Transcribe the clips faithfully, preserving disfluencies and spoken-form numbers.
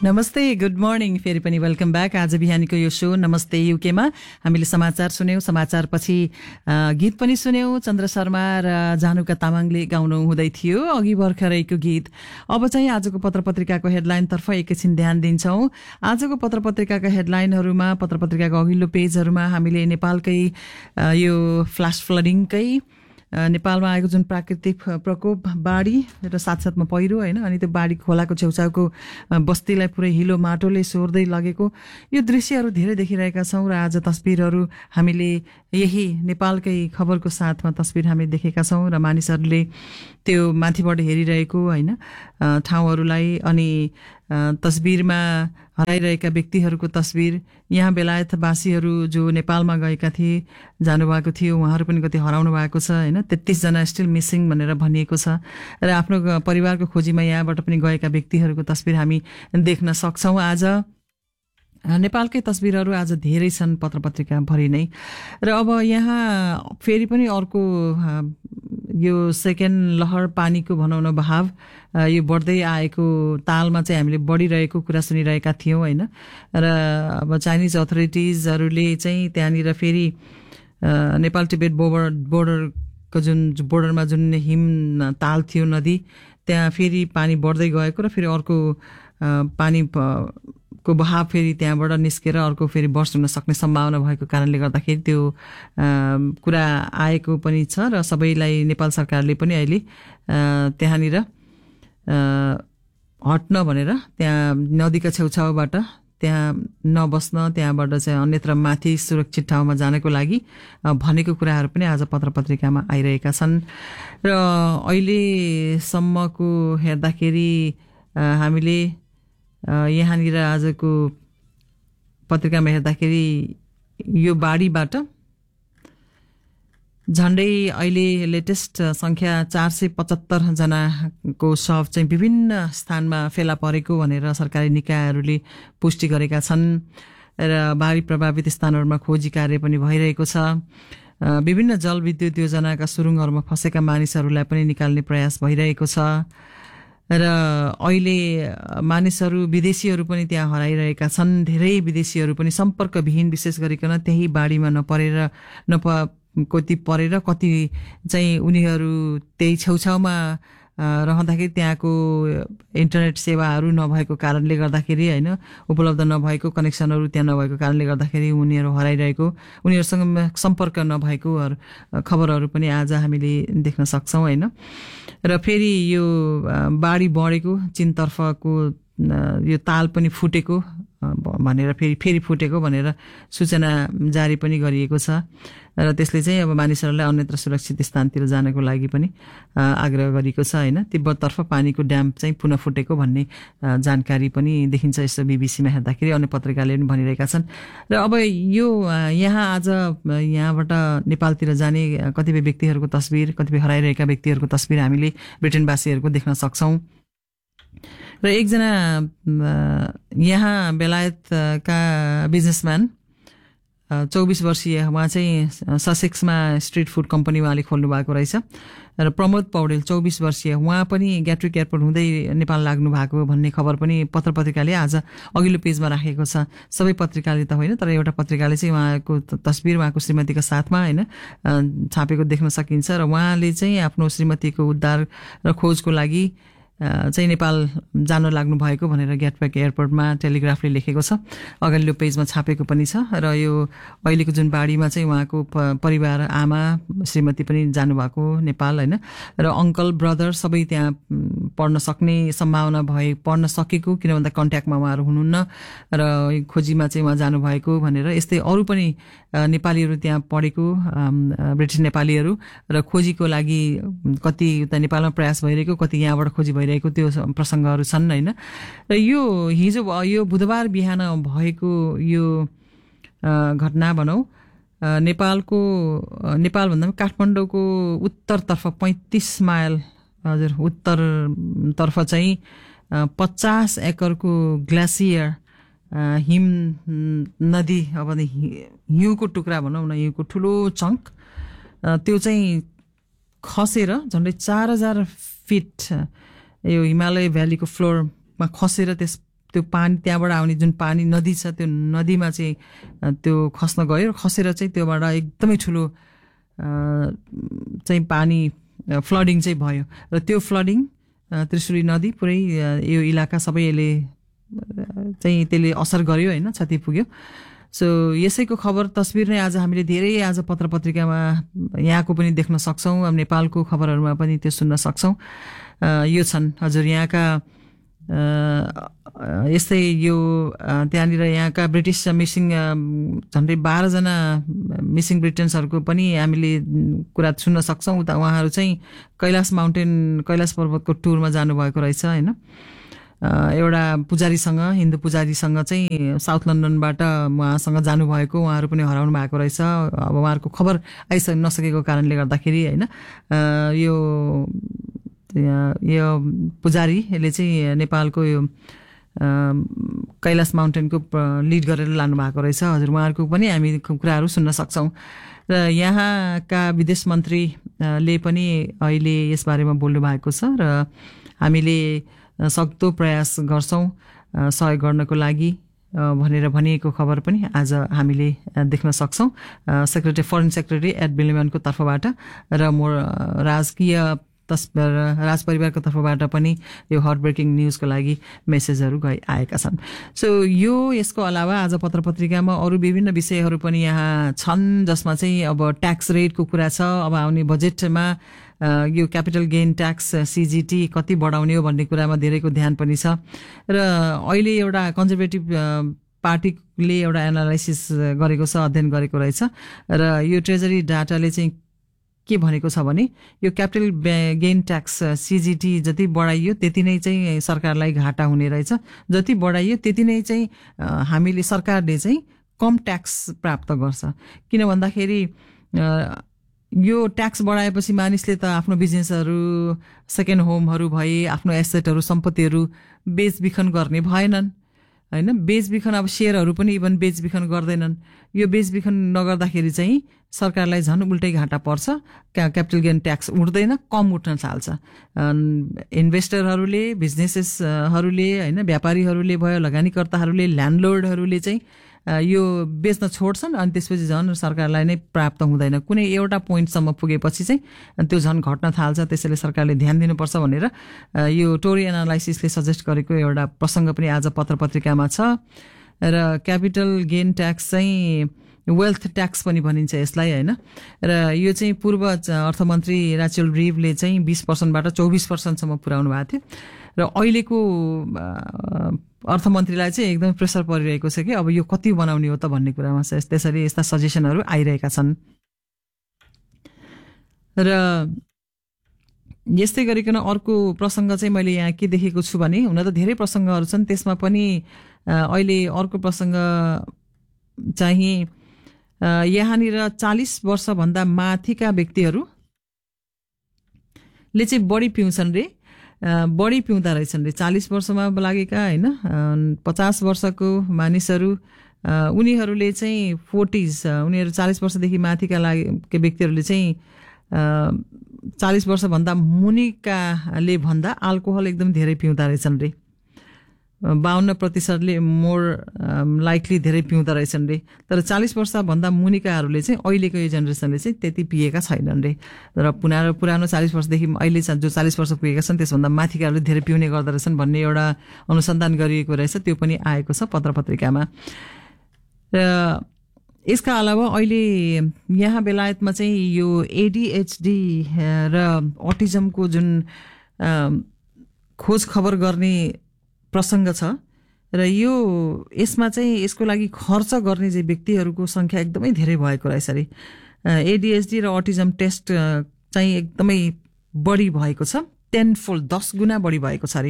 नमस्ते, good morning. फेरि पनि वेलकम ब्याक। आज बिहानीको यो शो नमस्ते युकेमा हामीले समाचार सुन्यौं, समाचारपछि गीत पनि सुन्यौं। चन्द्र शर्मा र जानुका तामाङले गाउनु हुँदै थियो अघि भर्खरैको गीत। अब चाहिँ आजको पत्रपत्रिकाको हेडलाइनतर्फ एकैछिन ध्यान दिन्छौं। आजको पत्रपत्रिकाका हेडलाइनहरूमा, पत्रपत्रिकाको अघिल्लो पेजहरूमा हामीले नेपालकै यो फ्ल्यास फ्लडिङकै नेपालमा आएको जुन प्राकृतिक प्रकोप, बाढी र साथसाथमा पहिरो हैन, अनि त्यो बाढी खोलाको छेउछाउको बस्तीलाई पुरै हिलो माटोले सोर्दै लगेको यो दृश्यहरू धेरै देखिरहेका छौं। र आज तस्बिरहरू हामीले यही नेपालकै खबरको साथमा तस्बिर हामी देखेका छौं र मानिसहरूले त्यो माथिबाट हेरिरहेको हैन ठाउँहरूलाई, अनि तस्बिरमा हराइरहेका व्यक्तिहरूको तस्बिर, यहाँ बेलायतवासीहरू जो नेपालमा गएका थिए, जानुभएको थियो, उहाँहरू पनि कति हराउनु भएको छ हैन। तेत्तीस जना स्टिल मिसिङ भनेर भनिएको छ र आफ्नो परिवारको खोजीमा यहाँबाट पनि गएका व्यक्तिहरूको तस्बिर हामी देख्न सक्छौं। आज नेपालकै तस्बिरहरू आज धेरै छन् पत्रपत्रिका भरि नै। र अब यहाँ फेरि पनि अर्को यो सेकेन्ड लहर पानीको भनौँ न बहाव, यो बढ्दै आएको तालमा चाहिँ हामीले बढिरहेको कुरा सुनिरहेका थियौँ हैन। र अब चाइनिज अथोरिटिजहरूले चाहिँ त्यहाँनिर फेरि नेपाल टिबेट बोर्डर बोर्डरको जुन बोर्डरमा जुन हिम ताल थियो, नदी, त्यहाँ फेरि पानी बढ्दै गएको र फेरि अर्को पानी को बहाव फेरि त्यहाँबाट निस्केर अर्को फेरि बर्स्ट हुन सक्ने सम्भावना भएको कारणले गर्दाखेरि त्यो कुरा आएको पनि छ। र सबैलाई नेपाल सरकारले पनि अहिले त्यहाँनिर हट्न भनेर, त्यहाँ नदीका छेउछाउबाट त्यहाँ नबस्न, त्यहाँबाट चाहिँ अन्यत्र माथि सुरक्षित ठाउँमा जानको लागि भनेको कुराहरू पनि आज पत्रपत्रिकामा आइरहेका छन्। र अहिलेसम्मको हेर्दाखेरि हामीले यहाँनिर आजको पत्रिकामा हेर्दाखेरि यो बाढीबाट झन्डै अहिले लेटेस्ट संख्या चार सय पचहत्तर जनाको शव चाहिँ विभिन्न स्थानमा फेला परेको भनेर सरकारी निकायहरूले पुष्टि गरेका छन्। र बाढी प्रभावित स्थानहरूमा खोजी कार्य पनि भइरहेको छ। विभिन्न जलविद्युत योजनाका सुरुङहरूमा फँसेका मानिसहरूलाई पनि निकाल्ने प्रयास भइरहेको छ। र अहिले मानिसहरू, विदेशीहरू पनि त्यहाँ हराइरहेका छन्। धेरै विदेशीहरू पनि सम्पर्कविहीन, विशेष गरिकन त्यही बाढीमा नपरेर नप कति परेर कति चाहिँ उनीहरू त्यही छेउछाउमा रहँदाखेरि त्यहाँको इन्टरनेट सेवाहरू नभएको कारणले गर्दाखेरि हैन, उपलब्ध नभएको कनेक्सनहरू त्यहाँ नभएको कारणले गर्दाखेरि उनीहरू हराइरहेको, उनीहरूसँग सम्पर्क नभएको खबरहरू पनि आज हामीले देख्न सक्छौं हैन। र फेरि यो बाढी बढेको चीनतर्फको यो ताल पनि फुटेको भनेर फेरि फेरि फुटेको भनेर सूचना जारी पनि गरिएको छ। र त्यसले चाहिँ अब मानिसहरूलाई अन्यत्र सुरक्षित स्थानतिर जानको लागि पनि आग्रह गरेको छ हैन। तिब्बततर्फ पानीको ड्याम चाहिँ पुनः फुटेको भन्ने जानकारी पनि देखिन्छ यसो बीबीसीमा हेर्दाखेरि, अन्य पत्रिकाले पनि भनिरहेका छन्। र अब यो यहाँ आज यहाँबाट नेपालतिर जाने कतिपय व्यक्तिहरूको तस्बिर, कतिपय हराइरहेका व्यक्तिहरूको तस्बिर हामीले ब्रिटेनवासीहरूको देख्न सक्छौं। र एकजना यहाँ बेलायतका बिजनेसम्यान चौबिस वर्षीय, उहाँ चाहिँ ससेक्समा स्ट्रिट फुड कम्पनी उहाँले खोल्नु भएको रहेछ। र प्रमोद पौडेल चौबिस वर्षीय, उहाँ पनि ग्याट्रिक एयरपोर्ट हुँदै नेपाल लाग्नु भएको भन्ने खबर पनि पत्रपत्रिकाले आज अघिल्लो पेजमा राखेको छ। सबै पत्रिकाले त होइन, तर एउटा पत्रिकाले चाहिँ उहाँको तस्बिर उहाँको श्रीमतीको साथमा हैन छापेको देख्न सकिन्छ। र उहाँले चाहिँ आफ्नो श्रीमतीको उद्धार र खोजको लागि चाहिँ नेपाल जान लाग्नु भएको भनेर ग्याटब्याक एयरपोर्टमा टेलिग्राफले लेखेको छ, अगाडिल्लो पेजमा छापेको पनि छ। र यो अहिलेको जुन बाढीमा चाहिँ उहाँको परिवार, आमा, श्रीमती पनि जानुभएको नेपाल हैन, र अङ्कल, ब्रदर सबै त्यहाँ पढ्न सक्ने सम्भावना भए पढ्न सकेको, किन भन्दा कन्ट्याक्टमा उहाँहरू हुनुहुन्न र खोजीमा चाहिँ उहाँ जानुभएको भनेर यस्तै अरू पनि नेपालीहरू त्यहाँ पढेको, ब्रिटिस नेपालीहरू, र खोजीको लागि कति उता नेपालमा प्रयास भइरहेको, कति यहाँबाट खोजी भइरहेको त्यो प्रसङ्गहरू छन् हैन। र यो हिजो यो बुधबार बिहान भएको यो घटना भनौँ नेपालको नेपाल भन्दा पनि काठमाडौँको उत्तरतर्फ पैँतिस माइल हजुर उत्तरतर्फ चाहिँ पचास एकरको ग्लासियर हिम नदी, अब हिउँको टुक्रा भनौँ न, हिउँको ठुलो चङ्क, त्यो चाहिँ खसेर झन्डै चार हजार फिट यो हिमालय भ्यालीको फ्लोरमा खसेर त्यस त्यो पानी त्यहाँबाट आउने जुन पानी नदी छ त्यो नदीमा चाहिँ त्यो खस्न गयो र खसेर चाहिँ त्योबाट एकदमै ठुलो चाहिँ पानी फ्लडिङ चाहिँ भयो र त्यो फ्लडिङ त्रिशुली नदी पुरै यो इलाका सबै यसले चाहिँ त्यसले असर गर्यो होइन, क्षति पुग्यो। सो यसैको खबर तस्बिर नै आज हामीले धेरै आज पत्र पत्रिकामा यहाँको पनि देख्न सक्छौँ, अब नेपालको खबरहरूमा पनि त्यो सुन्न सक्छौँ। यो छन् हजुर यहाँका यस्तै यो त्यहाँनिर यहाँका ब्रिटिस मिसिङ झन्डै बाह्रजना मिसिङ ब्रिटेन्सहरूको पनि हामीले कुरा सुन्न सक्छौँ। उता उहाँहरू चाहिँ कैलाश माउन्टेन कैलाश पर्वतको टुरमा जानुभएको रहेछ होइन, एउटा पुजारीसँग हिन्दू पुजारीसँग चाहिँ साउथ लन्डनबाट उहाँसँग जानुभएको, उहाँहरू पनि हराउनु भएको रहेछ। अब उहाँहरूको खबर आइसक नसकेको कारणले गर्दाखेरि होइन यो यो पुजारीले चाहिँ नेपालको यो कैलाश माउन्टेनको लिड गरेर लानु भएको रहेछ हजुर, उहाँहरूको पनि हामी कुराहरू सुन्न सक्छौँ। र यहाँका विदेश मन्त्रीले पनि अहिले यसबारेमा बोल्नु भएको छ र हामीले सक्दो प्रयास गर्छौँ सहयोग गर्नको लागि भनेर भनिएको खबर पनि आज हामीले देख्न सक्छौँ सेक्रेटरी फरेन सेक्रेटरी एड बिलिमनको तर्फबाट र मोर राजकीय तस्बिर राज परिवारको तर्फबाट पनि यो हट ब्रेकिङ न्युजको लागि मेसेजहरू गइ आएका छन्। सो यो यसको अलावा आज पत्र पत्रिकामा अरू विभिन्न विषयहरू पनि यहाँ छन् जसमा चाहिँ अब ट्याक्स रेटको कुरा छ। अब आउने बजेटमा यो क्यापिटल गेन ट्याक्स सिजिटी कति बढाउने हो भन्ने कुरामा धेरैको ध्यान पनि छ र अहिले एउटा कन्जर्भेटिभ पार्टीले एउटा एनालाइसिस गरेको छ, अध्ययन गरेको रहेछ र यो ट्रेजरी डाटाले चाहिँ के भनेको छ भने यो क्यापिटल गेन ट्याक्स सिजिटी जति बढाइयो त्यति नै चाहिँ सरकारलाई घाटा हुने रहेछ, जति बढाइयो त्यति नै चाहिँ हामीले सरकारले चाहिँ कम ट्याक्स प्राप्त गर्छ। किन भन्दाखेरि यो ट्याक्स बढाएपछि मानिसले त आफ्नो बिजनेसहरू सेकेन्ड होमहरू भए आफ्नो एसेटहरू सम्पत्तिहरू बेचबिखन गर्ने भएनन् होइन, बेचबिखन अब सेयरहरू पनि इभन बेचबिखन गर्दैनन्। यो बेचबिखन नगर्दाखेरि चाहिँ सरकारलाई झन् उल्टै घाटा पर्छ, क्यापिटल गेन ट्याक्स उठ्दैन, कम उठ्न थाल्छ। इन्भेस्टरहरूले बिजनेसेसहरूले होइन व्यापारीहरूले भयो, लगानीकर्ताहरूले ल्यान्डलोर्डहरूले चाहिँ यो बेच्न छोड्छन् अनि त्यसपछि झन् सरकारलाई नै प्राप्त हुँदैन। कुनै एउटा पोइन्टसम्म पुगेपछि चाहिँ त्यो झन् घट्न थाल्छ, त्यसैले सरकारले ध्यान दिनुपर्छ भनेर यो टोरी एनालाइसिसले सजेस्ट गरेको एउटा प्रसङ्ग पनि आज पत्र पत्रिकामा छ। र क्यापिटल गेन ट्याक्स चाहिँ वेल्थ ट्याक्स पनि भनिन्छ यसलाई होइन, र यो चाहिँ पूर्व अर्थमन्त्री राचेल रिभले चाहिँ बिस पर्सेन्टबाट चौबिस पर्सेन्टसम्म पुर्याउनु भएको थियो र अहिलेको अर्थमन्त्रीलाई चाहिँ एकदमै प्रेसर परिरहेको छ कि अब यो कति बनाउने हो त भन्ने कुरामा त्यसरी यस्ता सजेसनहरू आइरहेका छन्। र यस्तै गरिकन अर्को प्रसङ्ग चाहिँ मैले यहाँ के देखेको छु भने हुन त धेरै प्रसङ्गहरू छन्, त्यसमा पनि अहिले अर्को प्रसङ्ग चाहिँ यहाँनिर चालिस वर्षभन्दा माथिका व्यक्तिहरूले चाहिँ बढी पिउँछन् रे, बढी पिउँदा रहेछन् रे। चालिस वर्षमा लागेका होइन पचास वर्षको मानिसहरू उनीहरूले चाहिँ फोर्टिज उनीहरू चालिस वर्षदेखि माथिका लागेका व्यक्तिहरूले चाहिँ चालिस वर्षभन्दा मुनिकाले भन्दा अल्कोहल एकदम धेरै पिउँदा रहेछन् रे। बाहन्न प्रतिशतले मोर लाइकली धेरै पिउँदा रहेछन् रे। तर चालिस वर्षभन्दा मुनिकाहरूले चाहिँ अहिलेको यो जेनेरेसनले चाहिँ त्यति पिएका छैनन् रे। र पुरा पुरानो चालिस वर्षदेखि अहिले जो चालिस वर्ष पुगेका छन् त्यसभन्दा माथिकाहरूले धेरै पिउने गर्दो रहेछन् भन्ने एउटा अनुसन्धान गरिएको रहेछ, त्यो पनि आएको छ पत्र पत्रिकामा। र यसका अलावा अहिले यहाँ बेलायतमा चाहिँ यो एडिएचडी र अटिजमको जुन खोज खबर गर्ने प्रसङ्ग छ र यो यसमा चाहिँ यसको लागि खर्च गर्ने चाहिँ व्यक्तिहरूको सङ्ख्या एकदमै धेरै भएको रहेछ अरे। एडिएचडी र अटिजम टेस्ट चाहिँ एकदमै बढी भएको छ, टेन फोल्ड दस गुणा बढी भएको छ अरे।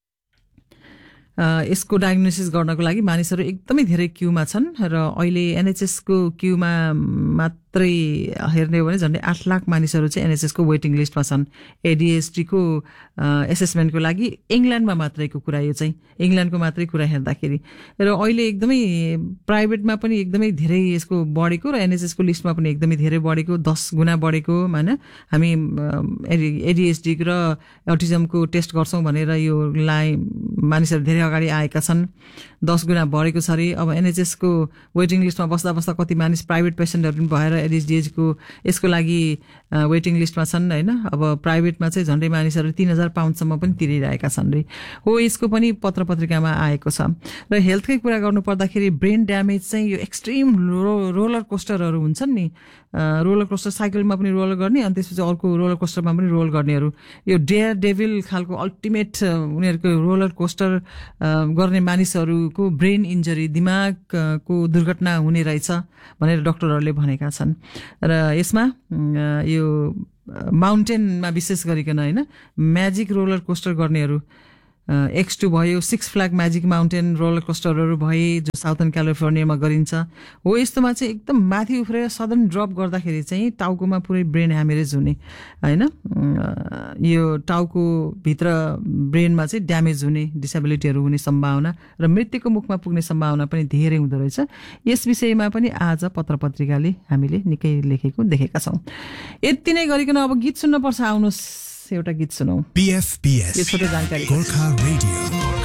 यसको डायग्नोसिस गर्नको लागि मानिसहरू एकदमै धेरै क्यूमा छन् र अहिले एनएचएसको क्यूमा मात्र मात्रै हेर्ने हो भने झन्डै आठ लाख मानिसहरू चाहिँ एनएचएसको वेटिङ लिस्टमा छन् एडिएचडीको एसेसमेन्टको लागि। इङ्ल्यान्डमा मात्रैको कुरा यो चाहिँ इङ्ल्यान्डको मात्रै कुरा हेर्दाखेरि र अहिले एकदमै प्राइभेटमा पनि एकदमै धेरै यसको बढेको र एनएचएसको लिस्टमा पनि एकदमै धेरै बढेको दस गुणा बढेको होइन। हामी एडिएचडी र अटिजमको टेस्ट गर्छौँ भनेर यो लाई मानिसहरू धेरै अगाडि आएका छन्, दस गुणा बढेको छ अरे। अब एनएचएसको वेटिङ लिस्टमा बस्दा बस्दा कति मानिस प्राइभेट पेसेन्टहरू पनि भएर एडिएचडीको यसको लागि वेटिङ लिस्टमा छन् होइन। अब प्राइभेटमा चाहिँ झन्डै मानिसहरू तीन हजार पाउन्डसम्म पनि तिरिरहेका छन् रे हो। यसको पनि पत्र पत्रिकामा आएको छ। र हेल्थकै कुरा गर्नु पर्दाखेरि ब्रेन ड्यामेज चाहिँ यो एक्सट्रिम रो रोलर कोस्टरहरू हुन्छन् नि, रोलर कोस्टर साइकलमा पनि रोल गर्ने अनि त्यसपछि अर्को रोलर कोस्टरमा पनि रोल गर्नेहरू, यो डेयर डेभिल खालको अल्टिमेट उनीहरूको रोलर कोस्टर गर्ने मानिसहरूको ब्रेन इन्जरी दिमागको दुर्घटना हुने रहेछ भनेर डक्टरहरूले भनेका छन्। र यसमा यो माउन्टेनमा विशेष गरिकन होइन म्याजिक रोलर कोस्टर गर्नेहरू एक्स टू भयो, six flag magic mountain roller कोस्टरहरू भए जो साउथर्न क्यालिफोर्नियामा गरिन्छ हो। यस्तोमा चाहिँ एकदम माथि उफ्रेर सडन ड्रप गर्दाखेरि चाहिँ टाउकोमा पुरै ब्रेन ह्यामेरेज हुने होइन, यो टाउको भित्र ब्रेनमा चाहिँ ड्यामेज हुने, डिसेबिलिटीहरू हुने सम्भावना र मृत्युको मुखमा पुग्ने सम्भावना पनि धेरै हुँदो रहेछ। यस विषयमा पनि आज पत्र पत्रिकाले हामीले निकै लेखेको देखेका छौँ। यति नै गरिकन अब गीत सुन्नुपर्छ, आउनुहोस् एउटा गीत सुनौ। पीएफपीएस यो छोटो जानकारी गोर्खा रेडियो।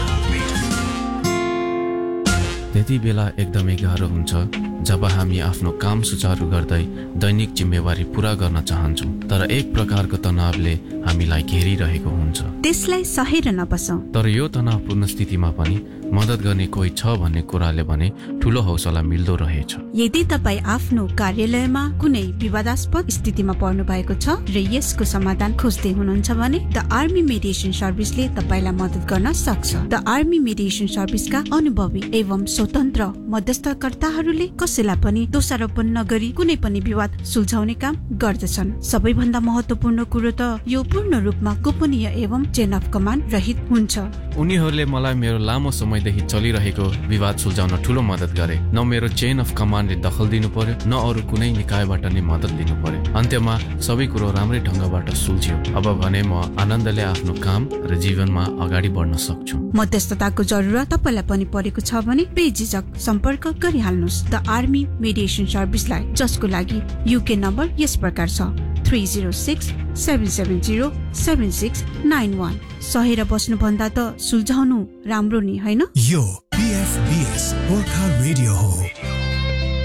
त्यति बेला एकदमै गाह्रो हुन्छ जब हामी आफ्नो काम सुचारू गर्दै दैनिक जिम्मेवारी पूरा गर्न चाहन्छौँ, तर एक प्रकारको तनावले हामीलाई घेरिरहेको हुन्छ। त्यसलाई सहेर नबसौँ। तर यो तनावपूर्ण स्थितिमा पनि मद्दत गर्ने कोही छ भन्ने कुराले भने ठूलो हौसला मिल्दो रहेछ। यदि तपाईँ आफ्नो कार्यालयमा कुनै विवादास्पद स्थितिमा पर्नु भएको छ र यसको समाधान खोज्दै हुनुहुन्छ भने द आर्मी मेडिएसन सर्भिसले तपाईँलाई मद्दत गर्न सक्छ। द आर्मी मेडिएसन सर्भिसका अनुभवी एवं स्वतन्त्र मध्यस्थकर्ताहरूले कसैलाई पनि दोषारोपण नगरी कुनै पनि विवाद सुल्झाउने काम गर्दछन्। सबैभन्दा महत्त्वपूर्ण कुरो त यो पूर्ण रूपमा गोपनीय एवं चेन अफ कमान्ड रहित हुन्छ। उनीहरूले मलाई मेरो लामो समयदेखि चलिरहेको विवाद सुल्झाउन ठूलो मद्दत गरे। न मेरो चेन अफ कमान्डले दखल दिनु पर्यो, न अरू कुनै निकायबाट नै मद्दत लिनु पर्यो। अन्त्यमा सबै कुरो राम्रै ढंगबाट सुल्झ्यो। अब भने म आनन्दले आफ्नो काम र जीवनमा अगाडि बढ्न सक्छु। मध्यस्थताको जरुरत तपाईलाई पनि परेको छ भने बेझिझक सम्पर्क गरिहाल्नुहोस् द आर्मी मेडिएसन सर्भिसलाई, जसको लागि युके नम्बर यस प्रकार छ three zero six seven seven zero seven six nine one. सहेर बस्नु भन्दा त सुल्झाउनु राम्रो नि, होइन? यो पीएफबीएस गोर्खा रेडियो हो।